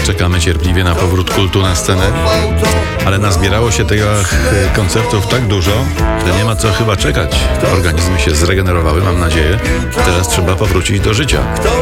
czekamy cierpliwie na powrót kultu na scenę, ale nazbierało się tych koncertów tak dużo, że nie ma co chyba czekać. Organizmy się zregenerowały, mam nadzieję. Teraz trzeba powrócić do życia.